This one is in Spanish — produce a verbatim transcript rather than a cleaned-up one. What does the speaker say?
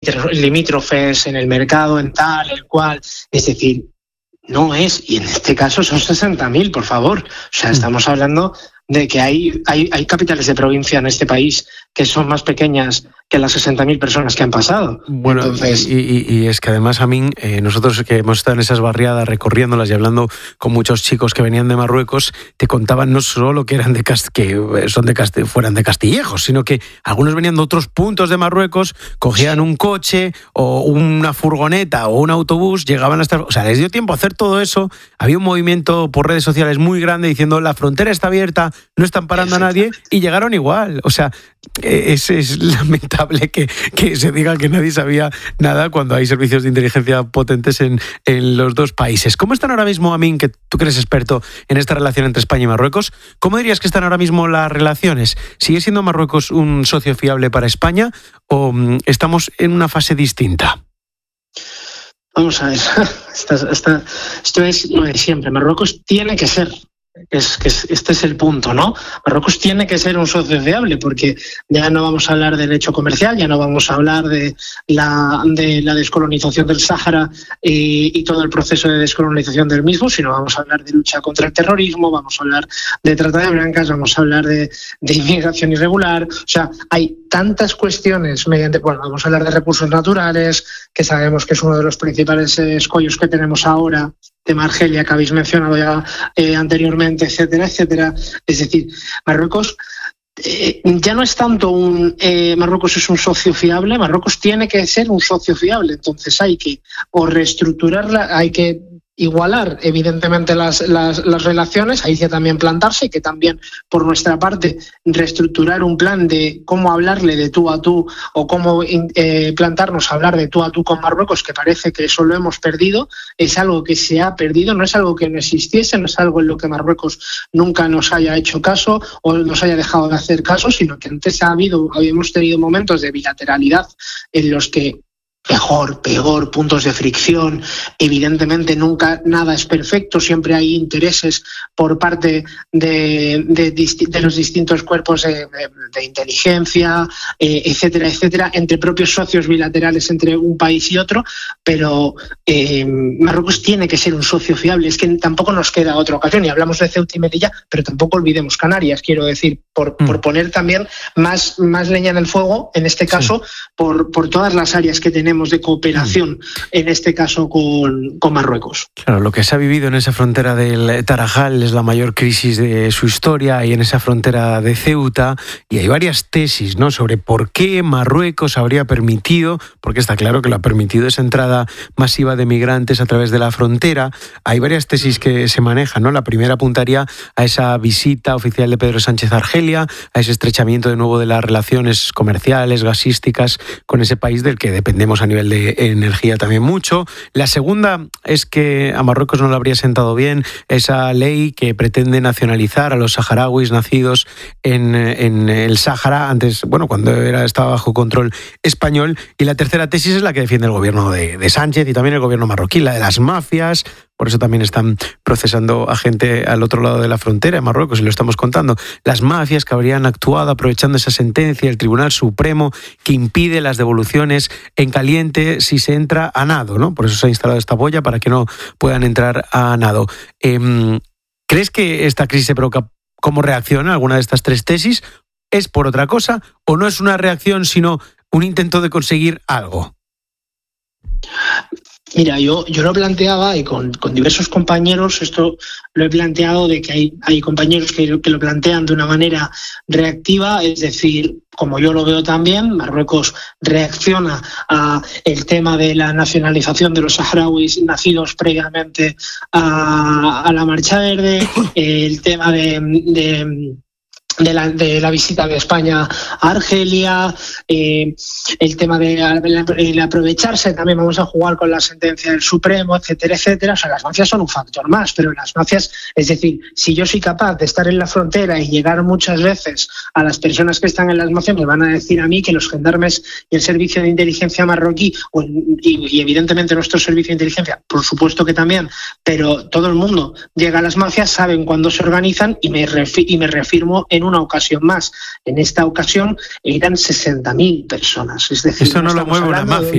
limítrofes en el mercado, en tal, el cual. Es decir, no es, y en este caso son sesenta mil, por favor. O sea, estamos hablando de que hay, hay, hay capitales de provincia en este país que son más pequeñas que las sesenta mil personas que han pasado. Bueno, Entonces... y, y, y es que además, Amin, eh, nosotros que hemos estado en esas barriadas recorriéndolas y hablando con muchos chicos que venían de Marruecos, te contaban no solo que eran de Cast- que son de Cast- fueran de Castillejos, sino que algunos venían de otros puntos de Marruecos, cogían un coche o una furgoneta o un autobús, llegaban hasta... O sea, les dio tiempo a hacer todo eso. Había un movimiento por redes sociales muy grande diciendo la frontera está abierta, no están parando a nadie, y llegaron igual. O sea, es, es lamentable que, que se diga que nadie sabía nada cuando hay servicios de inteligencia potentes en, en los dos países. ¿Cómo están ahora mismo, Amin, que tú que eres experto en esta relación entre España y Marruecos? ¿Cómo dirías que están ahora mismo las relaciones? ¿Sigue siendo Marruecos un socio fiable para España o um, estamos en una fase distinta? Vamos a ver, esta, esta, esto es lo de siempre. Marruecos tiene que ser, es que este es el punto, ¿no? Marruecos tiene que ser un socio fiable, porque ya no vamos a hablar de derecho comercial, ya no vamos a hablar de la, de la descolonización del Sáhara y, y todo el proceso de descolonización del mismo, sino vamos a hablar de lucha contra el terrorismo, vamos a hablar de trata de blancas, vamos a hablar de, de inmigración irregular. O sea, hay tantas cuestiones mediante, bueno, vamos a hablar de recursos naturales, que sabemos que es uno de los principales eh, escollos que tenemos ahora, tema Argelia, que habéis mencionado ya eh, anteriormente, etcétera, etcétera. Es decir, Marruecos eh, ya no es tanto un eh, Marruecos es un socio fiable, Marruecos tiene que ser un socio fiable. Entonces hay que o reestructurarla, hay que igualar evidentemente las, las, las relaciones, ahí ya también plantarse, y que también por nuestra parte reestructurar un plan de cómo hablarle de tú a tú o cómo eh, plantarnos a hablar de tú a tú con Marruecos, que parece que eso lo hemos perdido. Es algo que se ha perdido, no es algo que no existiese, no es algo en lo que Marruecos nunca nos haya hecho caso o nos haya dejado de hacer caso, sino que antes ha habido, habíamos tenido momentos de bilateralidad en los que mejor, peor, puntos de fricción. Evidentemente nunca nada es perfecto, siempre hay intereses por parte de, de, de los distintos cuerpos de, de, de inteligencia, eh, etcétera, etcétera, entre propios socios bilaterales entre un país y otro, pero eh, Marruecos tiene que ser un socio fiable. Es que tampoco nos queda otra ocasión, y hablamos de Ceuta y Melilla, pero tampoco olvidemos Canarias, quiero decir, por, mm. por poner también más, más leña en el fuego, en este caso, sí. por, por todas las áreas que tenemos de cooperación, en este caso con, con Marruecos. Claro, lo que se ha vivido en esa frontera del Tarajal es la mayor crisis de su historia, y en esa frontera de Ceuta, y hay varias tesis, ¿no?, sobre por qué Marruecos habría permitido, porque está claro que lo ha permitido, esa entrada masiva de migrantes a través de la frontera. Hay varias tesis que se manejan, ¿no? La primera apuntaría a esa visita oficial de Pedro Sánchez a Argelia, a ese estrechamiento de nuevo de las relaciones comerciales, gasísticas con ese país del que dependemos a nivel de energía también mucho. La segunda es que a Marruecos no le habría sentado bien esa ley que pretende nacionalizar a los saharauis nacidos en, en el Sáhara, antes, bueno, cuando era, estaba bajo control español. Y la tercera tesis es la que defiende el gobierno de, de Sánchez y también el gobierno marroquí, la de las mafias. Por eso también están procesando a gente al otro lado de la frontera, en Marruecos, y lo estamos contando. Las mafias que habrían actuado aprovechando esa sentencia del Tribunal Supremo que impide las devoluciones en caliente si se entra a nado, ¿no? Por eso se ha instalado esta boya, para que no puedan entrar a nado. Eh, ¿Crees que esta crisis se provoca como reacción a alguna de estas tres tesis? ¿Es por otra cosa o no es una reacción sino un intento de conseguir algo? Mira, yo, yo lo planteaba, y con, con diversos compañeros esto lo he planteado, de que hay, hay compañeros que, que lo plantean de una manera reactiva, es decir, como yo lo veo también, Marruecos reacciona a el tema de la nacionalización de los saharauis nacidos previamente a, a la Marcha Verde, el tema de... de De la, de la visita de España a Argelia, eh, el tema de el aprovecharse, también vamos a jugar con la sentencia del Supremo, etcétera, etcétera. O sea, las mafias son un factor más, pero las mafias, es decir, si yo soy capaz de estar en la frontera y llegar muchas veces a las personas que están en las mafias, me van a decir a mí que los gendarmes y el servicio de inteligencia marroquí, o, y, y evidentemente nuestro servicio de inteligencia, por supuesto que también, pero todo el mundo llega a las mafias, saben cuándo se organizan, y me, refi- y me reafirmo en una ocasión más. En esta ocasión eran sesenta mil personas. Es decir, eso no, no lo mueve una mafia.